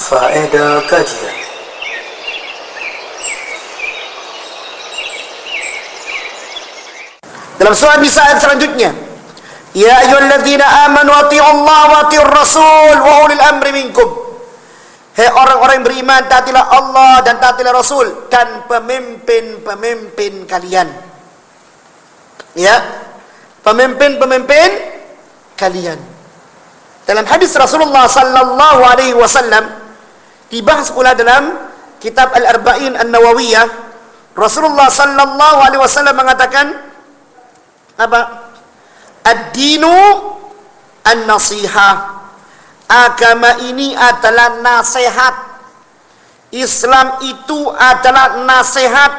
Faedah kajian. Dalam surah Nisa ayat selanjutnya, ya ayyuhalladzina amanu atti'ullaha wa atti'ur rasul wa ulil amri minkum. Hei orang-orang yang beriman, taatilah Allah dan taatilah Rasul dan pemimpin-pemimpin kalian. Ya, pemimpin-pemimpin kalian. Dalam hadis Rasulullah sallallahu alaihi wasallam dibahas pula dalam kitab Al-Arba'in An-Nawawiyah, Rasulullah sallallahu alaihi wasallam mengatakan apa? Ad-dinu an-nasihah. Agama ini adalah nasihat. Islam itu adalah nasihat.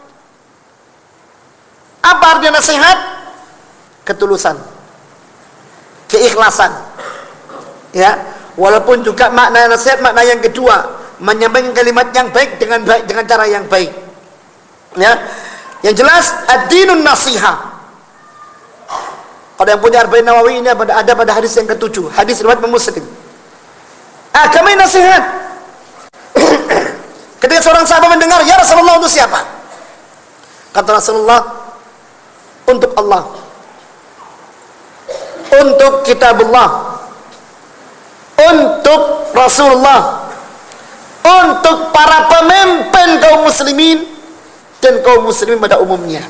Apa artinya nasihat? Ketulusan, keikhlasan. Ya, walaupun juga makna nasihat, makna yang kedua, menyampaikan kalimat yang baik dengan cara yang baik. Ya, yang jelas ad-dinun nasihah. Kalau yang punya Arba'in Nawawi ini ada pada hadis yang ke-7, hadis riwayat Muslim. Agama nasihat. Ketika seorang sahabat mendengar, ya Rasulullah, untuk siapa? Kata Rasulullah, untuk Allah, untuk kitabullah, untuk Rasulullah, untuk para pemimpin kaum muslimin dan kaum muslimin pada umumnya.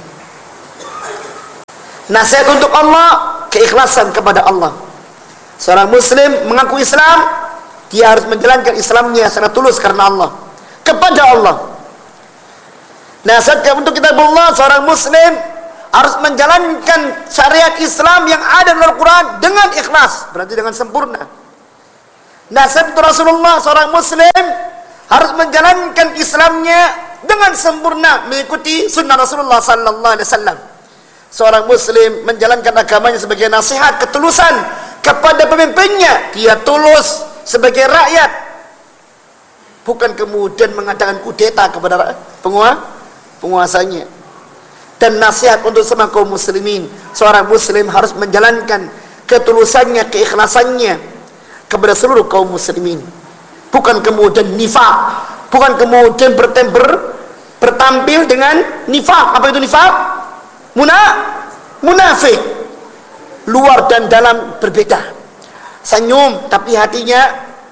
Nasihat untuk Allah, keikhlasan kepada Allah. Seorang muslim mengaku Islam, dia harus menjalankan Islamnya secara tulus karena Allah, kepada Allah. Nasihat untuk kitabullah, seorang muslim harus menjalankan syariat Islam yang ada dalam Al-Quran dengan ikhlas, berarti dengan sempurna. Nasihat untuk Rasulullah, seorang muslim harus menjalankan Islamnya dengan sempurna, mengikuti sunnah Rasulullah sallallahu alaihi wasallam. Seorang muslim menjalankan agamanya sebagai nasihat, ketulusan kepada pemimpinnya. Dia tulus sebagai rakyat, bukan kemudian mengadakan kudeta kepada penguasanya. Dan nasihat untuk semua kaum muslimin, seorang muslim harus menjalankan ketulusannya, keikhlasannya kepada seluruh kaum muslimin, bukan kemudian nifaq, bukan kemudian bertampil dengan nifaq. Apa itu nifaq? Munafik, luar dan dalam berbeda. Senyum tapi hatinya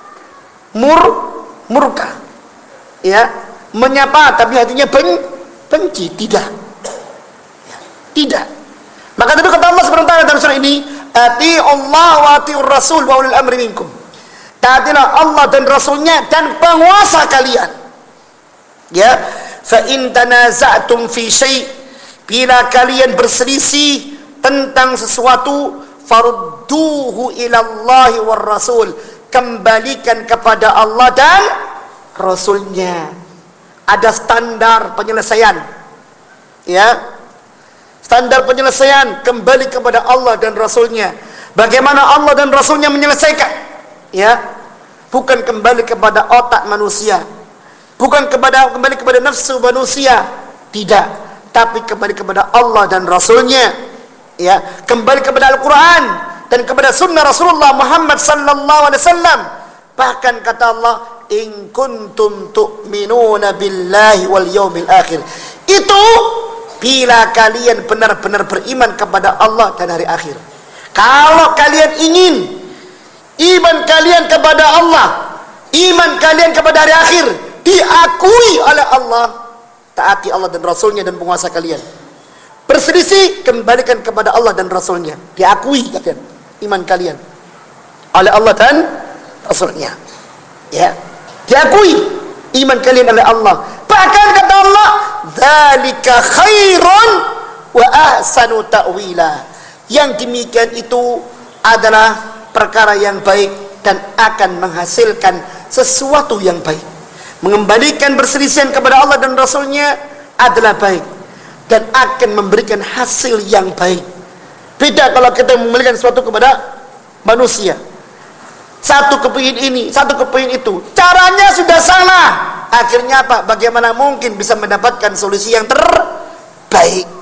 murka. Ya, menyapa tapi hatinya benci. Tidak. Maka itu kata Allah Subhanahu wa taala dalam surah ini, ati'ullah wa ati'ur rasul wa ulil amri minkum. Taatilah Allah dan Rasulnya dan penguasa kalian. Ya, fa in tanaza'tum fi syai', bila kalian berselisih tentang sesuatu, farudduhu ilallahi war rasul, kembalikan kepada Allah dan Rasulnya. Ada standar penyelesaian. Ya, standar penyelesaian kembali kepada Allah dan Rasulnya. Bagaimana Allah dan Rasulnya menyelesaikan? Ya, bukan kembali kepada otak manusia, bukan kembali kepada nafsu manusia, tidak, tapi kembali kepada Allah dan Rasulnya. Ya, kembali kepada Al-Quran dan kepada sunnah Rasulullah Muhammad sallallahu alaihi wasallam. Bahkan kata Allah, in kuntum tu'minuna billahi wal yawmil akhir. Itu bila kalian benar-benar beriman kepada Allah dan hari akhir. Kalau kalian ingin iman kalian kepada Allah, iman kalian kepada hari akhir diakui oleh Allah, taati Allah dan Rasulnya dan penguasa kalian. Berselisih, kembalikan kepada Allah dan Rasulnya. Diakui kalian iman kalian oleh Allah dan Rasulnya. Ya, diakui iman kalian oleh Allah. Bahkan kata Allah, dzalika khairun wa ahsanu ta'wila. Yang demikian itu adalah perkara yang baik dan akan menghasilkan sesuatu yang baik. Mengembalikan berselisihan kepada Allah dan Rasulnya adalah baik dan akan memberikan hasil yang baik. Beda kalau kita memberikan sesuatu kepada manusia, satu kepingin ini, satu kepingin itu, caranya sudah salah. Akhirnya apa? Bagaimana mungkin bisa mendapatkan solusi yang terbaik?